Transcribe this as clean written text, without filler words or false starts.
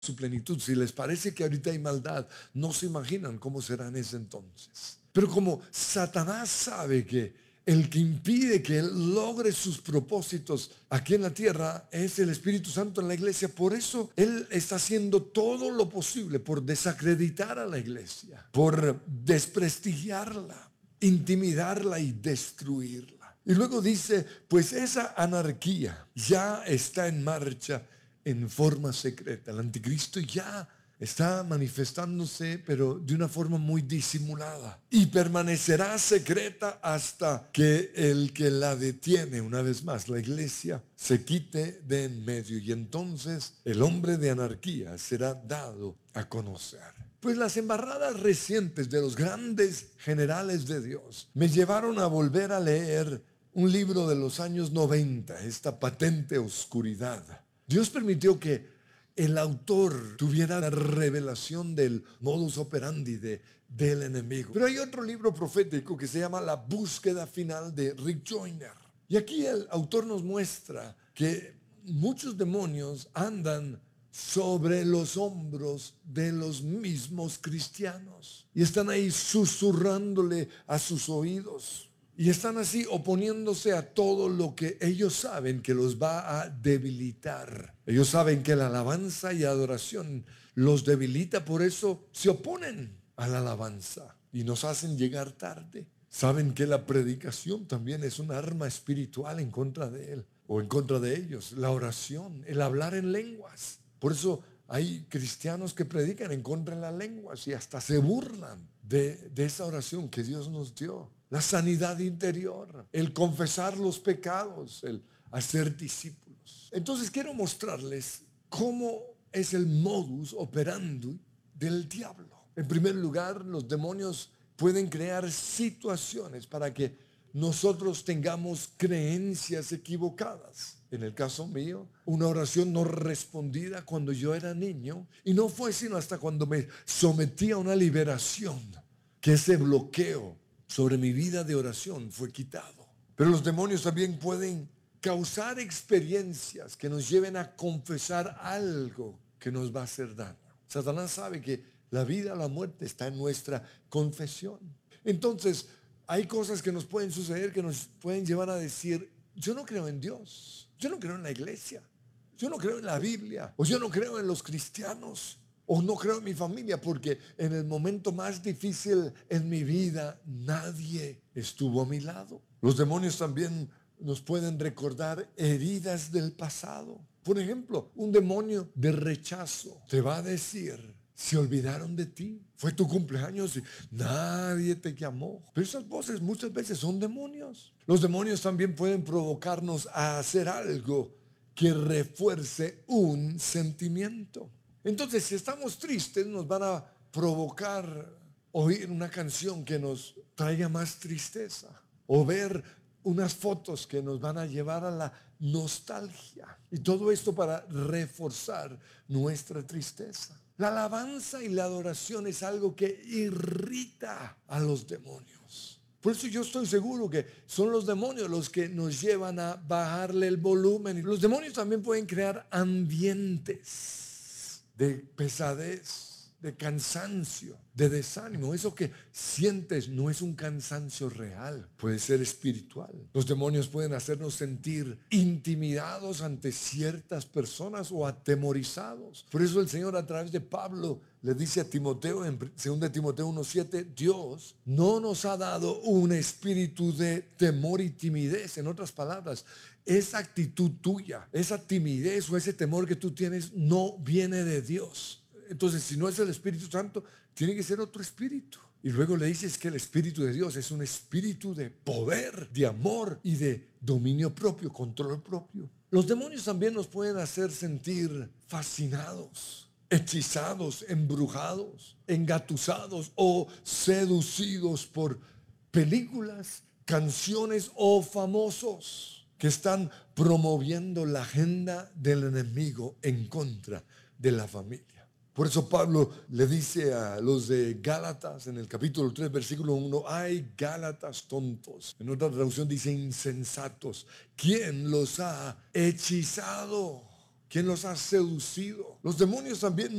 su plenitud. Si les parece que ahorita hay maldad, no se imaginan cómo será en ese entonces. Pero como Satanás sabe que el que impide que él logre sus propósitos aquí en la tierra es el Espíritu Santo en la iglesia, por eso él está haciendo todo lo posible por desacreditar a la iglesia, por desprestigiarla, intimidarla y destruirla. Y luego dice, pues esa anarquía ya está en marcha en forma secreta. El anticristo ya está manifestándose, pero de una forma muy disimulada. Y permanecerá secreta hasta que el que la detiene, una vez más, la iglesia, se quite de en medio. Y entonces el hombre de anarquía será dado a conocer. Pues las embarradas recientes de los grandes generales de Dios me llevaron a volver a leer un libro de los años 90, esta patente oscuridad. Dios permitió que el autor tuviera la revelación del modus operandi del enemigo. Pero hay otro libro profético que se llama La búsqueda final de Rick Joyner. Y aquí el autor nos muestra que muchos demonios andan sobre los hombros de los mismos cristianos y están ahí susurrándole a sus oídos. Y están así oponiéndose a todo lo que ellos saben que los va a debilitar. Ellos saben que la alabanza y adoración los debilita, por eso se oponen a la alabanza y nos hacen llegar tarde. Saben que la predicación también es un arma espiritual en contra de él o en contra de ellos. La oración, el hablar en lenguas. Por eso hay cristianos que predican en contra de las lenguas y hasta se burlan de esa oración que Dios nos dio. La sanidad interior, el confesar los pecados, el hacer discípulos. Entonces quiero mostrarles cómo es el modus operandi del diablo. En primer lugar, los demonios pueden crear situaciones para que nosotros tengamos creencias equivocadas. En el caso mío, una oración no respondida cuando yo era niño, y no fue sino hasta cuando me sometí a una liberación que ese bloqueo sobre mi vida de oración fue quitado. Pero los demonios también pueden causar experiencias que nos lleven a confesar algo que nos va a hacer daño. Satanás sabe que la vida o la muerte está en nuestra confesión. Entonces, hay cosas que nos pueden suceder que nos pueden llevar a decir, yo no creo en Dios, yo no creo en la iglesia, yo no creo en la Biblia, o yo no creo en los cristianos, o no creo en mi familia, porque en el momento más difícil en mi vida nadie estuvo a mi lado. Los demonios también nos pueden recordar heridas del pasado. Por ejemplo, un demonio de rechazo te va a decir, se olvidaron de ti, fue tu cumpleaños y nadie te llamó. Pero esas voces muchas veces son demonios. Los demonios también pueden provocarnos a hacer algo que refuerce un sentimiento. Entonces, si estamos tristes, nos van a provocar oír una canción que nos traiga más tristeza, o ver unas fotos que nos van a llevar a la nostalgia. Y todo esto para reforzar nuestra tristeza. La alabanza y la adoración es algo que irrita a los demonios. Por eso yo estoy seguro que son los demonios los que nos llevan a bajarle el volumen. Y los demonios también pueden crear ambientes de pesadez, de cansancio, de desánimo. Eso que sientes no es un cansancio real, puede ser espiritual. Los demonios pueden hacernos sentir intimidados ante ciertas personas o atemorizados. Por eso el Señor a través de Pablo le dice a Timoteo en 2 Timoteo 1:7, Dios no nos ha dado un espíritu de temor y timidez. En otras palabras, esa actitud tuya, esa timidez o ese temor que tú tienes no viene de Dios. Entonces, si no es el Espíritu Santo, tiene que ser otro espíritu. Y luego le dices que el Espíritu de Dios es un espíritu de poder, de amor y de dominio propio, control propio. Los demonios también nos pueden hacer sentir fascinados, hechizados, embrujados, engatusados o seducidos por películas, canciones o famosos que están promoviendo la agenda del enemigo en contra de la familia. Por eso Pablo le dice a los de Gálatas en el capítulo 3, versículo 1, ay, Gálatas tontos. En otra traducción dice insensatos. ¿Quién los ha hechizado? ¿Quién los ha seducido? Los demonios también